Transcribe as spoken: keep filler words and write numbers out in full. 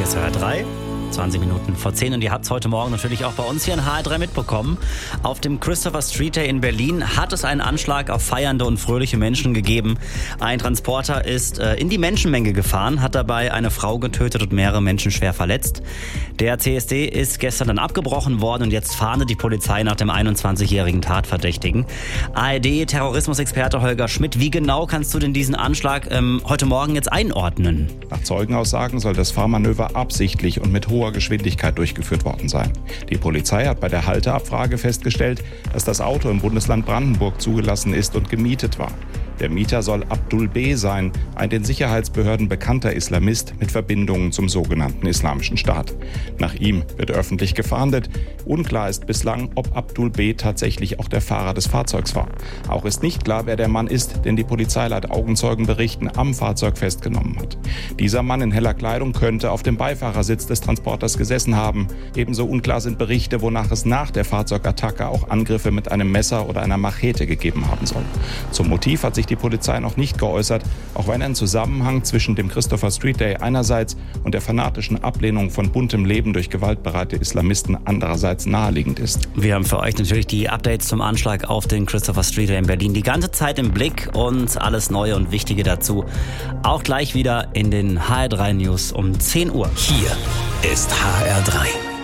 ist H R drei, zwanzig Minuten vor zehn und ihr habt es heute Morgen natürlich auch bei uns hier in H R drei mitbekommen. Auf dem Christopher Street Day in Berlin hat es einen Anschlag auf feiernde und fröhliche Menschen gegeben. Ein Transporter ist äh, in die Menschenmenge gefahren, hat dabei eine Frau getötet und mehrere Menschen schwer verletzt. Der C S D ist gestern dann abgebrochen worden und jetzt fahndet die Polizei nach dem einundzwanzigjährigen Tatverdächtigen. A R D-Terrorismusexperte Holger Schmidt, wie genau kannst du denn diesen Anschlag ähm, heute Morgen jetzt einordnen? Nach Zeugenaussagen soll das Fahrmanöver absichtlich und mit hoher Geschwindigkeit durchgeführt worden sein. Die Polizei hat bei der Halteabfrage festgestellt, dass das Auto im Bundesland Brandenburg zugelassen ist und gemietet war. Der Mieter soll Abdul B. sein, ein den Sicherheitsbehörden bekannter Islamist mit Verbindungen zum sogenannten Islamischen Staat. Nach ihm wird öffentlich gefahndet. Unklar ist bislang, ob Abdul B. tatsächlich auch der Fahrer des Fahrzeugs war. Auch ist nicht klar, wer der Mann ist, den die Polizei laut Augenzeugenberichten am Fahrzeug festgenommen hat. Dieser Mann in heller Kleidung könnte auf dem Beifahrersitz des Transporters gesessen haben. Ebenso unklar sind Berichte, wonach es nach der Fahrzeugattacke auch Angriffe mit einem Messer oder einer Machete gegeben haben soll. Zum Motiv hat sich die Polizei noch nicht geäußert, auch wenn ein Zusammenhang zwischen dem Christopher Street Day einerseits und der fanatischen Ablehnung von buntem Leben durch gewaltbereite Islamisten andererseits naheliegend ist. Wir haben für euch natürlich die Updates zum Anschlag auf den Christopher Street Day in Berlin die ganze Zeit im Blick und alles Neue und Wichtige dazu auch gleich wieder in den H R drei News um zehn Uhr. Hier ist H R drei.